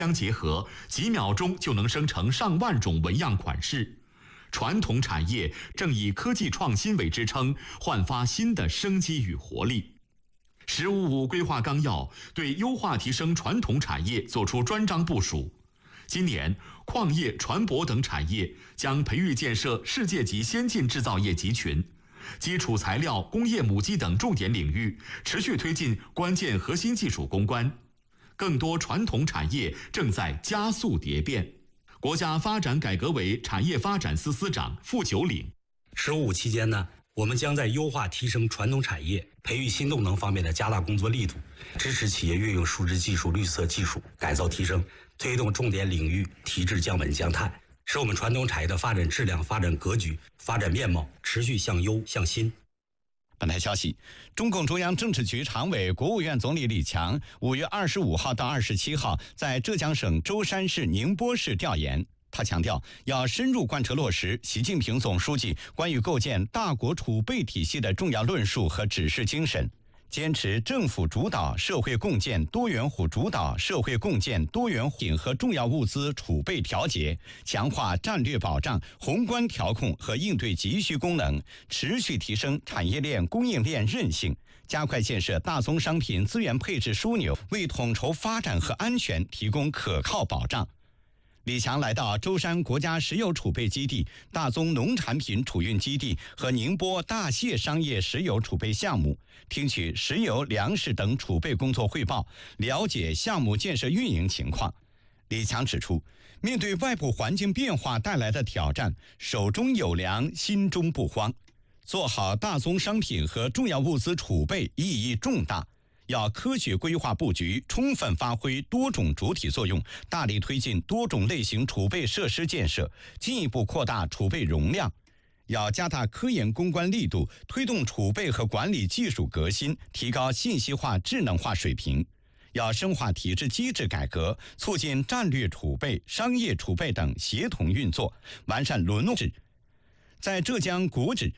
相结合，几秒钟就能生成上万种纹样款式。传统产业正以科技创新为支撑，焕发新的生机与活力。“十五五”规划纲要对优化提升传统产业作出专章部署。今年，矿业、船舶等产业将培育建设世界级先进制造业集群，基础材料、工业母机等重点领域持续推进关键核心技术攻关。更多传统产业正在加速蝶变。国家发展改革委产业发展司司长傅九岭 ，“15+5”期间呢，我们将在优化提升传统产业、培育新动能方面的加大工作力度，支持企业运用数字技术、绿色技术改造提升，推动重点领域提质降本降碳，使我们传统产业的发展质量、发展格局、发展面貌持续向优向新。 本台消息，中共中央政治局常委、国务院总理李强5月25号到27号在浙江省舟山市、宁波市调研。他强调，要深入贯彻落实习近平总书记关于构建大国储备体系的重要论述和指示精神，坚持政府主导、社会共建多元户主导、社会共建多元户和重要物资储备调节，强化战略保障、宏观调控和应对急需功能，持续提升产业链、供应链韧性，加快建设大宗商品资源配置枢纽，为统筹发展和安全提供可靠保障。李强来到舟山国家石油储备基地、大宗农产品储运基地和宁波大蟹商业石油储备项目，听取石油、粮食等储备工作汇报，了解项目建设运营情况。李强指出，面对外部环境变化带来的挑战，手中有粮，心中不慌，做好大宗商品和重要物资储备意义重大。要科学规划布局，充分发挥多种主体作用，大力推进多种类型储备设施建设，进一步扩大储备容量。要加大科研攻关力度，推动储备和管理技术革新，提高信息化、智能化水平。要深化体制机制改革，促进战略储备、商业储备等协同运作，完善轮动制。在浙江国指，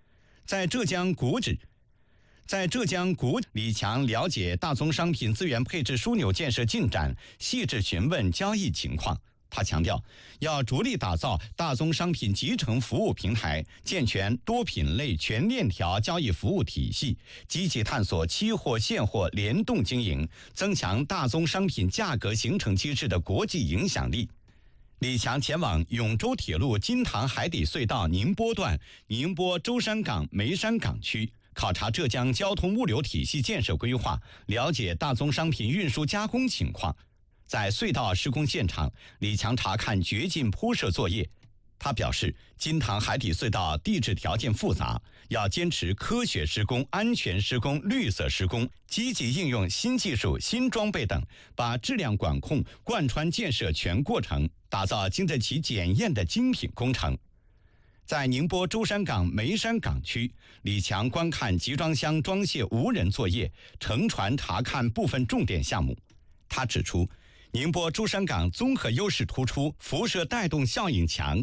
李强了解大宗商品资源配置枢纽建设进展，细致询问交易情况。他强调，要着力打造大宗商品集成服务平台，健全多品类全链条交易服务体系，积极探索期货现货联动经营，增强大宗商品价格形成机制的国际影响力。李强前往永州铁路金塘海底隧道宁波段、宁波舟山港、眉山港区，考察浙江交通物流体系建设规划，了解大宗商品运输加工情况。在隧道施工现场，李强查看掘进铺设作业。他表示，金塘海底隧道地质条件复杂，要坚持科学施工、安全施工、绿色施工，积极应用新技术、新装备等，把质量管控贯穿建设全过程，打造经得起检验的精品工程。在宁波舟山港眉山港区，李强观看集装箱装卸无人作业，乘船查看部分重点项目。他指出，宁波舟山港综合优势突出，辐射带动效应强，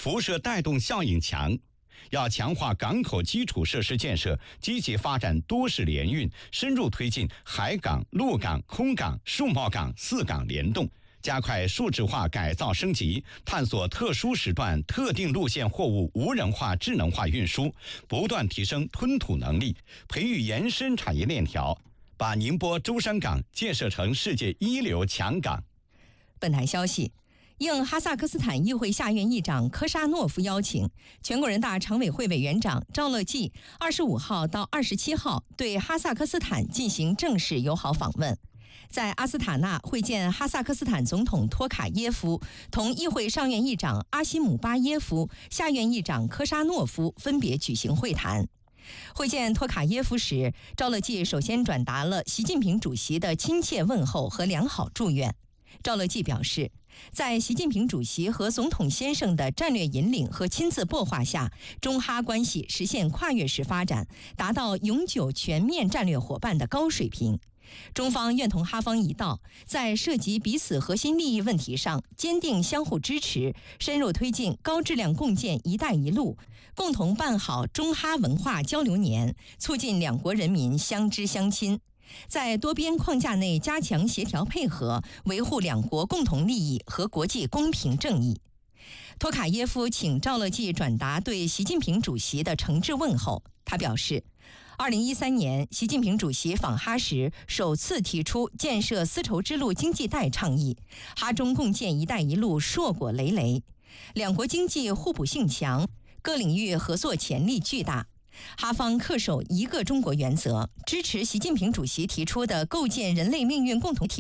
要强化港口基础设施建设，积极发展多式联运，深入推进海港、陆港、空港、数贸港4港联动，加快数字化改造升级，探索特殊时段、特定路线货物无人化、智能化运输，不断提升吞吐能力，培育延伸产业链条，把宁波舟山港建设成世界一流强港。 本台消息，应哈萨克斯坦议会下院议长科沙诺夫邀请，全国人大常委会委员长赵乐际25号到27号对哈萨克斯坦进行正式友好访问。在阿斯塔纳会见哈萨克斯坦总统托卡耶夫，同议会上院议长阿西姆巴耶夫、下院议长科沙诺夫分别举行会谈。会见托卡耶夫时，赵乐际首先转达了习近平主席的亲切问候和良好祝愿。赵乐际表示，在习近平主席和总统先生的战略引领和亲自擘画下，中哈关系实现跨越式发展，达到永久全面战略伙伴的高水平。中方愿同哈方一道，在涉及彼此核心利益问题上坚定相互支持，深入推进高质量共建“一带一路”，共同办好中哈文化交流年，促进两国人民相知相亲。 在多边框架内加强协调配合，维护两国共同利益和国际公平正义。托卡耶夫请赵乐际转达对习近平主席的诚挚问候。他表示，2013年习近平主席访哈时首次提出建设丝绸之路经济带倡议，哈中共建“一带一路”硕果累累，两国经济互补性强，各领域合作潜力巨大。哈方恪守一个中国原则，支持习近平主席提出的构建人类命运共同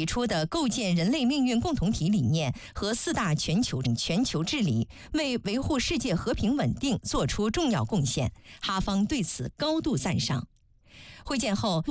体理念和4大全球治理，为维护世界和平稳定做出重要贡献。哈方对此高度赞赏。会见后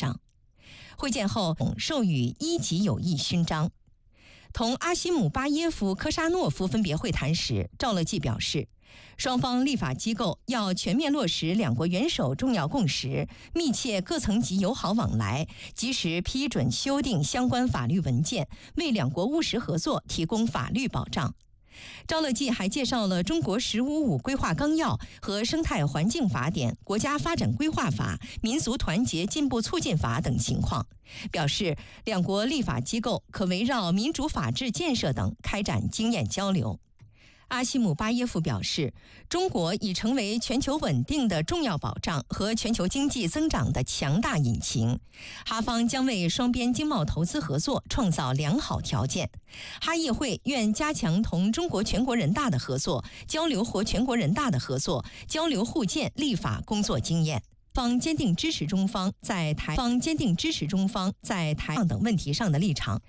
授予1级友谊勋章。同阿西姆巴耶夫、科沙诺夫分别会谈时，赵乐际表示，双方立法机构要全面落实两国元首重要共识，密切各层级友好往来，及时批准修订相关法律文件，为两国务实合作提供法律保障。赵乐际还介绍了中国“15·5”规划纲要和生态环境法典、国家发展规划法、民族团结进步促进法等情况，表示两国立法机构可围绕民主法治建设等开展经验交流。阿西姆巴耶夫表示，中国已成为全球稳定的重要保障和全球经济增长的强大引擎，哈方将为双边经贸投资合作创造良好条件。哈议会愿加强同中国全国人大的合作，交流和全国人大的合作，交流互鉴立法工作经验。方坚定支持中方在台湾等问题上的立场。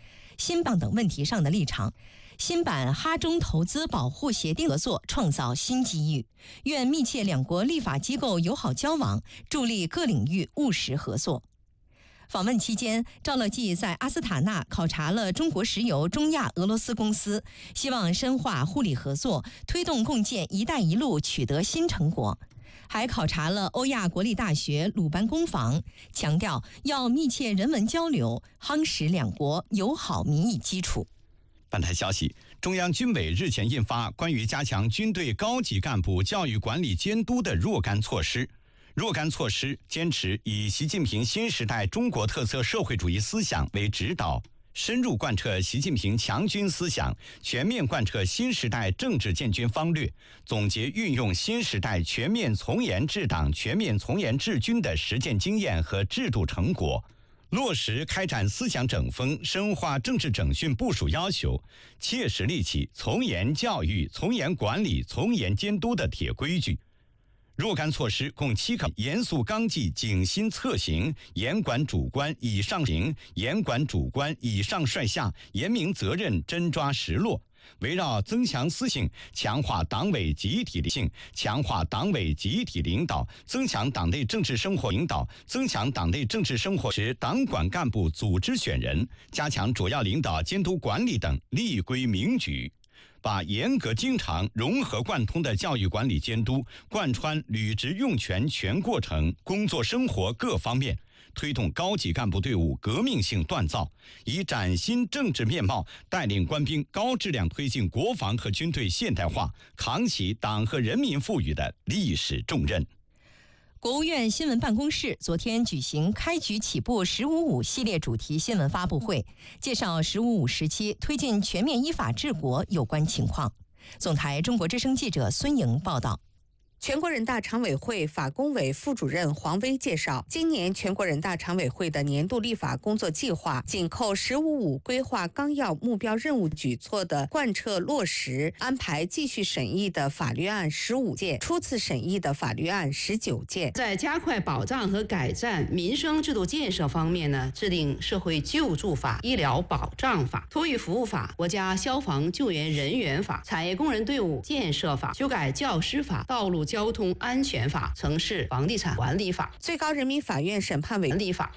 新版哈中投资保护协定合作创造新机遇，愿密切两国立法机构友好交往，助力各领域务实合作。访问期间，赵乐际在阿斯塔纳考察了中国石油中亚俄罗斯公司，希望深化互利合作，推动共建“一带一路”取得新成果。还考察了欧亚国立大学鲁班工坊，强调要密切人文交流，夯实两国友好民意基础。 本台消息，中央军委日前印发关于加强军队高级干部教育管理监督的若干措施。若干措施坚持以习近平新时代中国特色社会主义思想为指导，深入贯彻习近平强军思想，全面贯彻新时代政治建军方略，总结运用新时代全面从严治党、全面从严治军的实践经验和制度成果，落实开展思想整风、深化政治整训部署要求，切实立起从严教育、从严管理、从严监督的铁规矩。若干措施共7个：严肃纲纪、警心策行，严管主观以上行，严管主观以上率下，严明责任，真抓实落。围绕增强思性，强化党委集体性，强化党委集体领导，增强党内政治生活领导，增强党内政治生活时党管干部组织选人，加强主要领导监督管理等立规明矩，把严格经常、融合贯通的教育管理监督贯穿履职用权全过程、工作生活各方面，推动高级干部队伍革命性锻造，以崭新政治面貌带领官兵高质量推进国防和军队现代化，扛起党和人民赋予的历史重任。 国务院新闻办公室昨天举行开局起步“15·5”系列主题新闻发布会，介绍“15·5”时期推进全面依法治国有关情况。总台中国之声记者孙莹报道。 全国人大常委会法工委副主任黄威介绍，今年全国人大常委会的年度立法工作计划紧扣“15·5”规划纲要目标任务举措的贯彻落实，安排继续审议的法律案15件，初次审议的法律案19件。 在加快保障和改善民生制度建设方面呢，制定社会救助法、医疗保障法、托育服务法、国家消防救援人员法、产业工人队伍建设法、修改教师法、道路交通安全法、城市房地产管理法。 最高人民法院审判委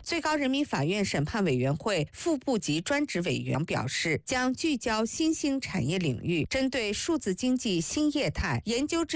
员会副部级专职委员表示，将聚焦新兴产业领域，针对数字经济新业态研究